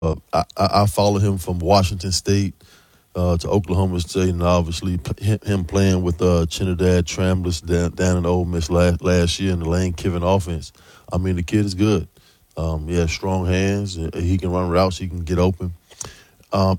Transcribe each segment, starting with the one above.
I follow him from Washington State to Oklahoma State, and obviously him playing with Trinidad Tramblers down in Ole Miss last year in the Lane Kiffin offense. I mean, the kid is good. He has strong hands. He can run routes. He can get open. Um,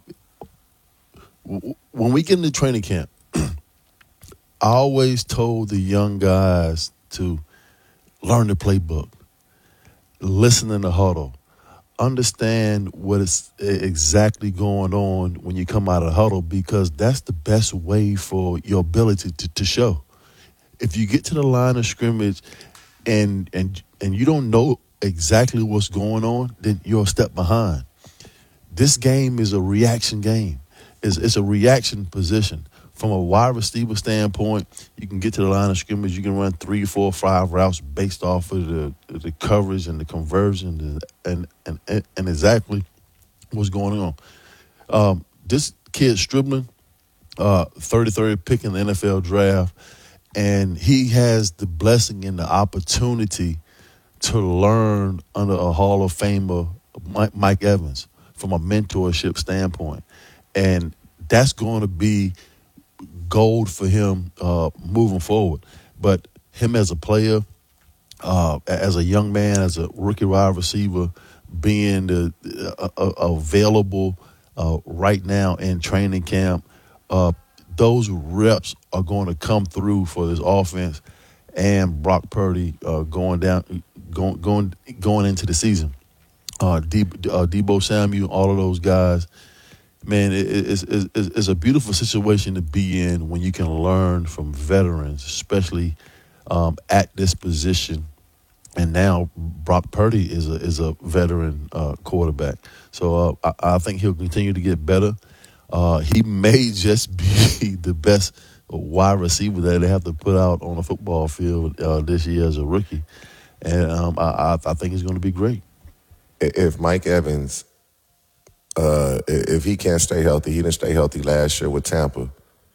when we get into training camp, I always told the young guys to learn the playbook, listen in the huddle, understand what is exactly going on when you come out of the huddle, because that's the best way for your ability to show. If you get to the line of scrimmage and you don't know exactly what's going on, then you're a step behind. This game is a reaction game. It's a reaction position. From a wide receiver standpoint, you can get to the line of scrimmage. You can run 3, 4, 5 routes based off of the coverage and the conversion and exactly what's going on. This kid Stribling, 33rd pick in the NFL draft, and he has the blessing and the opportunity to learn under a Hall of Famer, Mike Evans, from a mentorship standpoint. And that's going to be gold for him moving forward. But him as a player, as a young man, as a rookie wide receiver, being available right now in training camp, those reps are going to come through for this offense and Brock Purdy going into the season. Debo Samuel, all of those guys. Man, it's a beautiful situation to be in when you can learn from veterans, especially at this position. And now Brock Purdy is a veteran quarterback. So I think he'll continue to get better. He may just be the best wide receiver that they have to put out on a football field this year as a rookie. And I think he's going to be great. If Mike Evans, if he can't stay healthy, he didn't stay healthy last year with Tampa.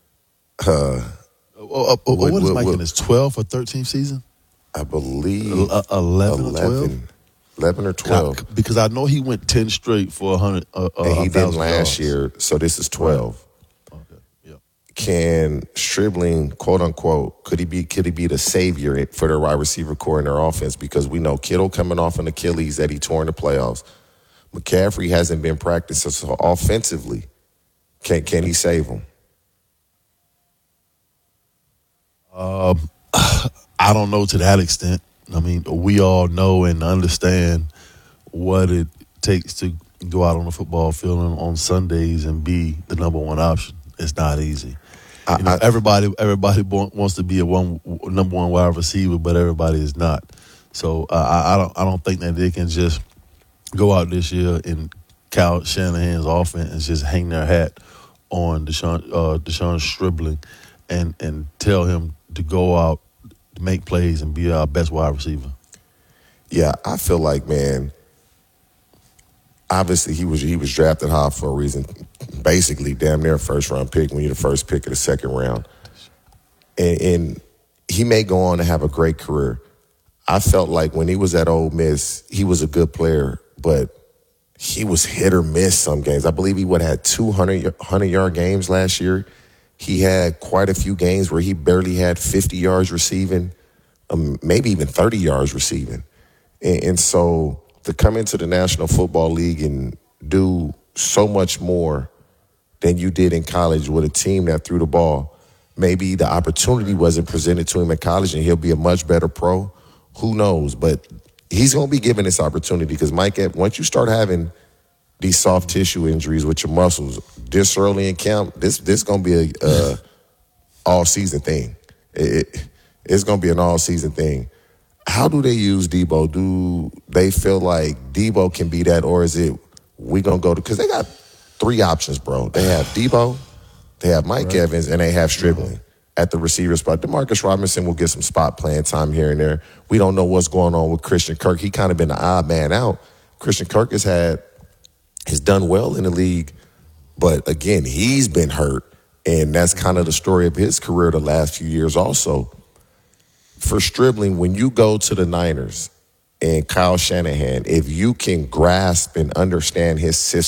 What is Mike in his 12th or 13th season? I believe 11 or 12? 11 or 12. Because I know he went 10 straight for 100. And he didn't last year, so this is 12. Right. Okay. Yep. Can Stribling, quote unquote, could he be the savior for their wide receiver core in their offense? Because we know Kittle coming off an Achilles that he tore in the playoffs. McCaffrey hasn't been practicing, so offensively, can he save him? I don't know to that extent. I mean, we all know and understand what it takes to go out on the football field on Sundays and be the number one option. It's not easy. Everybody wants to be a number one wide receiver, but everybody is not. So I don't think that they can just go out this year in Kyle Shanahan's offense and just hang their hat on Deshaun Stribling and tell him to go out, make plays, and be our best wide receiver. Yeah, I feel like, man, obviously he was drafted high for a reason. Basically, damn near first-round pick when you're the first pick of the second round. And he may go on to have a great career. I felt like when he was at Ole Miss, he was a good player, but he was hit or miss some games. I believe he had 200-yard games last year. He had quite a few games where he barely had 50 yards receiving, maybe even 30 yards receiving. And so to come into the National Football League and do so much more than you did in college with a team that threw the ball, maybe the opportunity wasn't presented to him in college and he'll be a much better pro. Who knows? But he's going to be given this opportunity because, Mike, once you start having these soft tissue injuries with your muscles this early in camp, this going to be a all-season thing. It's going to be an all-season thing. How do they use Debo? Do they feel like Debo can be that, or is it we going to go to – because they got 3 options, bro. They have Debo, they have Mike Evans, and they have Stribling at the receiver spot. Demarcus Robinson will get some spot playing time here and there. We don't know what's going on with Christian Kirk. He kind of been the odd man out. Christian Kirk has done well in the league, but again, he's been hurt, and that's kind of the story of his career the last few years also. For Stribling, when you go to the Niners, and Kyle Shanahan, if you can grasp and understand his system,